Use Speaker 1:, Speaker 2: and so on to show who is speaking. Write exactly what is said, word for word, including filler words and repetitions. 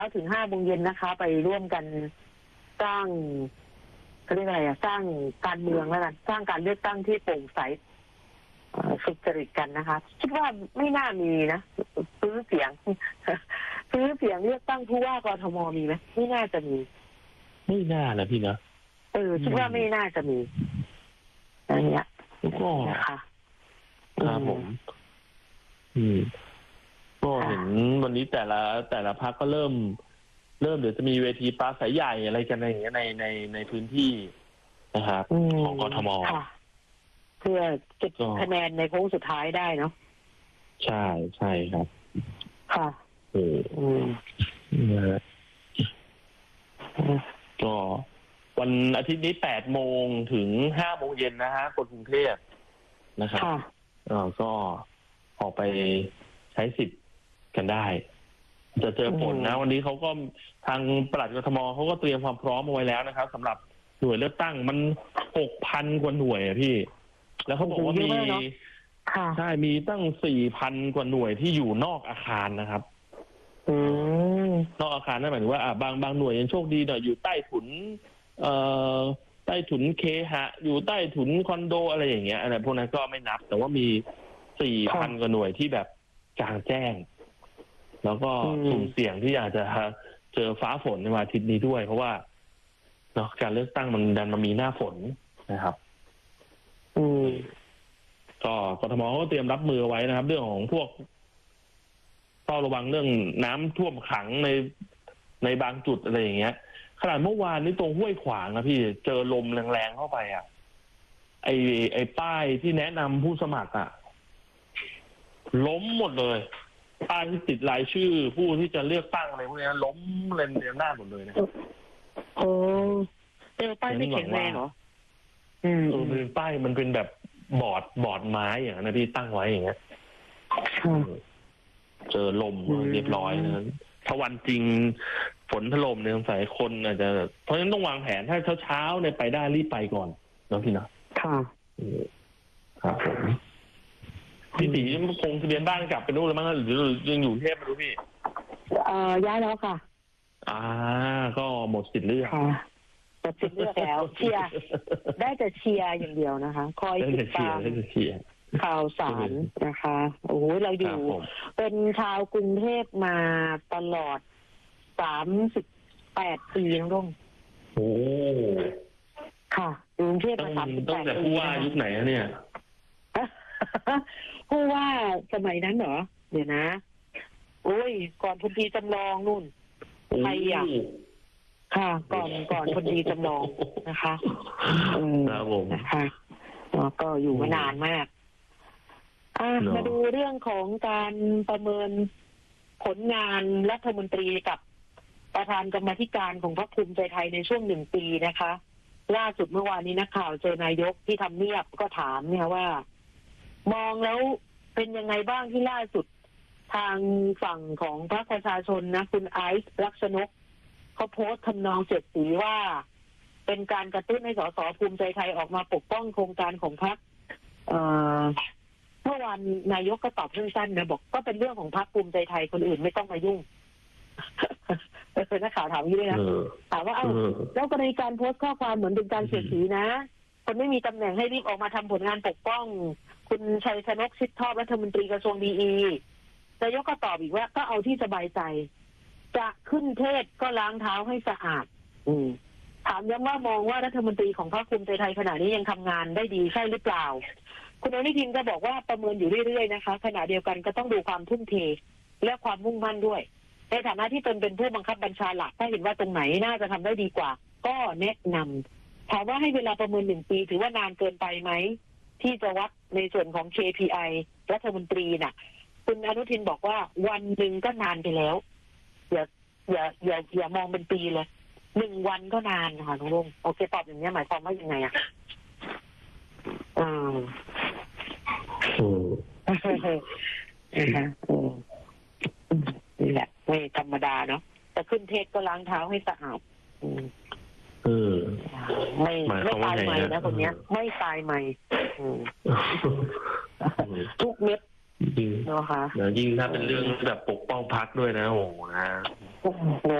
Speaker 1: ถึงห้าโมงเย็นนะคะไปร่วมกันสร้างเขาเรียกอะไรอะสร้างการเมืองแล้วกันสร้างการเลือกตั้งที่โปร่งใสสุจริตกันนะคะคิดว่าไม่น่ามีนะซื้อเสียงซื้อเสียงเลือกตั้งผู้ว่ากทมมีไหมไม่น่าจะมี
Speaker 2: ไม่น่านะพี่นะ
Speaker 1: เออคิดว่าไม่น่าจะมีอะไรเงี้ย
Speaker 2: ก็
Speaker 1: นะคะ
Speaker 2: ครับผมอืมก็เห็นวันนี้แต่ละแต่ละพรรคก็เริ่มเริ่มเดี๋ยวจะมีเวทีปราศัยใหญ่อะไรกันอะไรอย่างเงี้ยในในในพื้นที่นะครับของกทม
Speaker 1: เพื่อเก็บคะแนนในโค้งสุดท้ายได้เนาะ
Speaker 2: ใช่ใช่ครับ
Speaker 1: ค่ะ
Speaker 2: เออก็วันอาทิตย์นี้แปดโมงถึงห้าโมงเย็นนะฮะคนกรุงเทพนะครับเออก็ออกไปใช้สิทธิ์กันได้จะเจอผลนะวันนี้เขาก็ทางปลัดกทมเขาก็เตรียมความพร้อมเอาไว้แล้วนะครับสำหรับหน่วยเลือกตั้งมันหกพันกว่าหน่วยอะพี่แล้วเขาบอกว่ามีใช่มีตั้งสี่พันกว่าหน่วยที่อยู่นอกอาคารนะครับนอกอาคารนั่นหมายถึงว่าอ่าบางบางหน่วยยังโชคดีหน่อยอยู่ใต้ถุนเอ่อใต้ถุนเคหะอยู่ใต้ถุนคอนโดอะไรอย่างเงี้ยอะไรพวกนั้นก็ไม่นับแต่ว่ามีสี่พันกว่าหน่วยที่แบบกลางแจ้งแล้วก็สุ่มเสี่ยงที่อาจจะเจอฟ้าฝนในวันอาทิตย์นี้ด้วยเพราะว่าเนาะการเลือกตั้งมันดันมามีหน้าฝนนะครับ
Speaker 1: อืม
Speaker 2: ก็กทมก็เตรียมรับมือไว้นะครับเรื่องของพวกเฝ้าระวังเรื่องน้ำท่วมขังในในบางจุดอะไรอย่างเงี้ยขนาดเมื่อวานนี้ตรงห้วยขวางนะพี่เจอลมแรงๆเข้าไปอ่ะไอไอป้ายที่แนะนำผู้สมัครอ่ะล้มหมดเลยป้ายที่ติดรายชื่อผู้ที่จะเลือกตั้งอะไรพวกนี้ล้มเล่นเรียงหน้าหมดเลยนะ
Speaker 1: โอ้เออป้ายไม่แข็งแรงเหรออืม
Speaker 2: เออมันเป็นป้ายมันเป็นแบบบอร์ดบอร์ดไม้อย่างนั้นนะพี่ตั้งไว้อย่างเงี้ยเจอลมเรียบร้อยนะถ้าวันจริงฝนถล่มเนี่ยสงสัยคนอาจจะเพราะฉะนั้นต้องวางแผนถ้าเช้าๆเนี่ยไปได้รีบไปก่อนเนาะพี่นะ
Speaker 1: ค่ะ
Speaker 2: ครับผมพี่ตีคงทะเบียนบ้านกลับไปนู่นแล้วมั้งหรือยังอยู่เทพไม่รู้พี่
Speaker 1: เอ่อย้ายแล้วค่ะ
Speaker 2: อ่าก็หมดสิทธิ์เลือก
Speaker 1: ค่ะหมดสิทธิ์เลือกแล้วเชียร์ได้แต่เชียร์อย่างเดียวนะคะคอยติดตามข่าวสารนะคะโอ้โหเราอยู่เป็นชาวกรุงเทพมาตลอดสามสิบแปดปีน้องรุ่ง
Speaker 2: โอ้
Speaker 1: ค่ะกรุงเทพมาสามสิบแปดปี
Speaker 2: ตั้งแต่ผู้ว่ายุคไหนเนี่ย
Speaker 1: ผู้ว่าสมัยนั้นเหรอเดี๋ยวนะโอ้ยก่อนพลตรีจำลองนู่นใครอ่ะค่ะก่อนก่อนพลตรีจำลองนะคะ
Speaker 2: อืมครับผม
Speaker 1: นะคะก็อยู่มานานมากอ่ะมาดูเรื่องของการประเมินผลงานรัฐมนตรีกับประธานกรรมาธิการของพรรคภูมิใจไทยในช่วงหนึ่งปีนะคะล่าสุดเมื่อวานนี้นักข่าวเจอนายกที่ทำเนียบก็ถามเนี่ยว่ามองแล้วเป็นยังไงบ้างที่ล่าสุดทางฝั่งของพรรคประชาชนนะคุณไอซ์ลักษณกเขาโพสต์ทำนองเสียดสีว่าเป็นการกระตุ้นให้สสภูมิใจไทยออกมาปกป้องโครงการของพรรคเมื่อวานนายกก็ตอบสั้นๆนะบอกก็เป็นเรื่องของพรรคภูมิใจไทยคนอื่นไม่ต้องมายุ่งเป็นนักข่าวถามอย่างนี้เลยนะถามว่าเอ้าแล้วกรณีการโพสต์ข้อความเหมือนเป็นการเสียดสีนะคนไม่มีตำแหน่งให้รีบออกมาทำผลงานปกป้องคุณชัยชนกชิดชอบรัฐมนตรีกระทรวงดีอีนายกก็ตอบอีกว่าก็เอาที่สบายใจจะขึ้นเทศก็ล้างเท้าให้สะอาดอืมถามย้ำว่ามองว่ารัฐมนตรีของพรรคภูมิใจไทยขณะนี้ยังทำงานได้ดีใช่หรือเปล่าคุณอนุทินก็บอกว่าประเมินอยู่เรื่อยๆนะคะขณะเดียวกันก็ต้องดูความทุ่มเทและความมุ่งมั่นด้วยในฐานะที่ตนเป็นผู้บังคับบัญชาหลักถ้าเห็นว่าตรงไหนน่าจะทำได้ดีกว่าก็แนะนำถามว่าให้เวลาประเมินหนึ่งปีถือว่านานเกินไปไหมที่จะวัดในส่วนของ เค พี ไอ รัฐมนตรีน่ะคุณอนุทินบอกว่าวันหนึ่งก็นานไปแล้วอย่าอย่าอย่าอย่ามองเป็นปีเลยหนึ่งวันก็นานค่ะน้องลุงโอเคตอบอย่างนี้หมายความว่ายังไงอ่ะอืมอืมนะคะอืมนี่แหละไม่ธรรมดาเนาะจะขึ้นเทศก็ล้างเท้าให้สะอาดอืม
Speaker 2: เออ
Speaker 1: ไม่ไม่ตายใหม่นะคนเนี้ยไม่ตายใหม่ทุกเม็ด
Speaker 2: ยิ่ง
Speaker 1: นะคะ
Speaker 2: แล้วยิ่งถ้าเป็นเรื่องแบบปกป้องพรรคด้วยนะโอ้โหนะ
Speaker 1: โอ้โห